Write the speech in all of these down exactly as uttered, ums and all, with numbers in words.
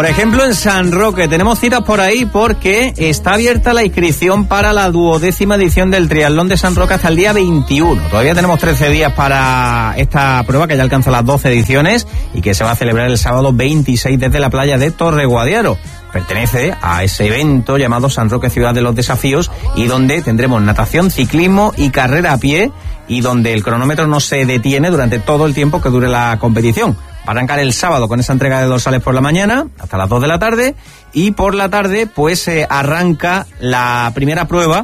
Por ejemplo, en San Roque tenemos citas por ahí porque está abierta la inscripción para la duodécima edición del Triatlón de San Roque hasta el día veintiuno. Todavía tenemos trece días para esta prueba que ya alcanza las doce ediciones y que se va a celebrar el sábado veintiséis desde la playa de Torreguadiaro. Pertenece a ese evento llamado San Roque Ciudad de los Desafíos y donde tendremos natación, ciclismo y carrera a pie y donde el cronómetro no se detiene durante todo el tiempo que dure la competición. Va a arrancar el sábado con esa entrega de dorsales por la mañana hasta las dos de la tarde y por la tarde pues eh, arranca la primera prueba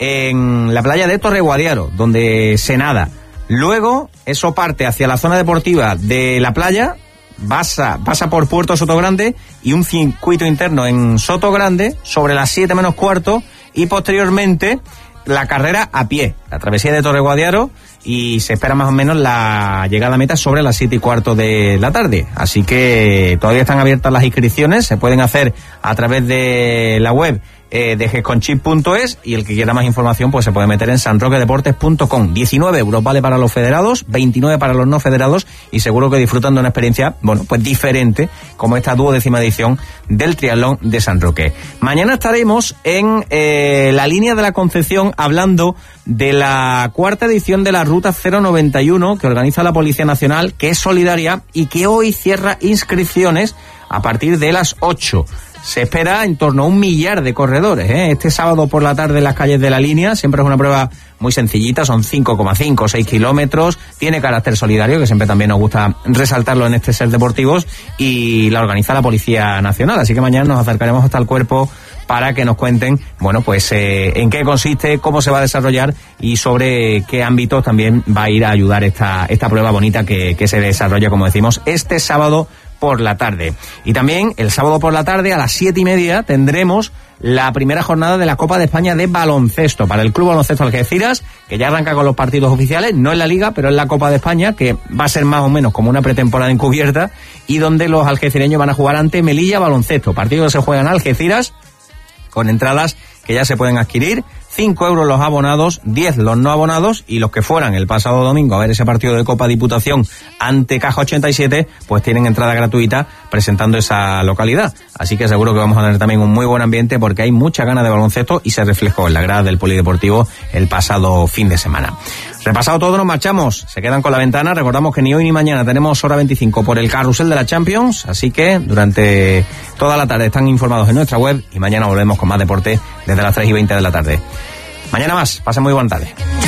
en la playa de Torreguadiaro donde se nada. Luego eso parte hacia la zona deportiva de la playa, Pasa, pasa por Puerto Sotogrande y un circuito interno en Sotogrande sobre las siete menos cuarto y posteriormente la carrera a pie, la travesía de Torreguadiaro y se espera más o menos la llegada a meta sobre las siete y cuarto de la tarde. Así que todavía están abiertas las inscripciones, se pueden hacer a través de la web eh, de gesconchip punto es y el que quiera más información pues se puede meter en sanroquedeportes punto com. diecinueve euros vale para los federados, veintinueve para los no federados y seguro que disfrutan de una experiencia, bueno, pues diferente como esta duodécima edición del Triatlón de San Roque. Mañana estaremos en eh, la línea de la Concepción hablando de la cuarta edición de la Ruta cero noventa y uno que organiza la Policía Nacional, que es solidaria y que hoy cierra inscripciones a partir de las ocho. Se espera en torno a un millar de corredores, ¿eh? Este sábado por la tarde en las calles de la línea, siempre es una prueba muy sencillita, son cinco coma cinco o seis kilómetros, tiene carácter solidario, que siempre también nos gusta resaltarlo en este Ser Deportivos, y la organiza la Policía Nacional, así que mañana nos acercaremos hasta el cuerpo para que nos cuenten, bueno, pues eh, en qué consiste, cómo se va a desarrollar y sobre qué ámbitos también va a ir a ayudar esta, esta prueba bonita que, que se desarrolla, como decimos, este sábado por la tarde. Y también el sábado por la tarde a las siete y media tendremos la primera jornada de la Copa de España de baloncesto para el Club Baloncesto Algeciras, que ya arranca con los partidos oficiales, no en la Liga, pero en la Copa de España, que va a ser más o menos como una pretemporada encubierta y donde los algecireños van a jugar ante Melilla Baloncesto, partido que se juega en Algeciras con entradas que ya se pueden adquirir, cinco euros los abonados, diez los no abonados, y los que fueran el pasado domingo a ver ese partido de Copa Diputación ante Caja ochenta y siete, pues tienen entrada gratuita presentando esa localidad. Así que seguro que vamos a tener también un muy buen ambiente porque hay mucha ganas de baloncesto y se reflejó en la grada del Polideportivo el pasado fin de semana. Repasado todo, nos marchamos. Se quedan con la ventana. Recordamos que ni hoy ni mañana tenemos hora veinticinco por el carrusel de la Champions, así que durante toda la tarde están informados en nuestra web y mañana volvemos con más deporte desde las tres y veinte de la tarde. Mañana más. Pasen muy buena tarde.